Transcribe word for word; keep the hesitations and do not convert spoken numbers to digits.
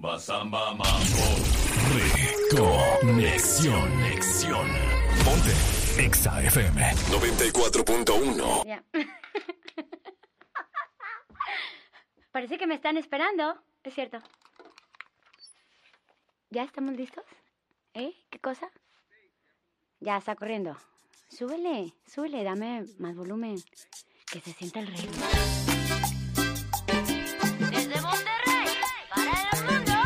Rumba, samba, mambo. Reconexión. Conexión. Ponte Exa F M noventa y cuatro punto uno. Ya. Parece que me están esperando. Es cierto. ¿Ya estamos listos? ¿Eh? ¿Qué cosa? Ya está corriendo. Súbele, súbele, dame más volumen. Que se sienta el ritmo.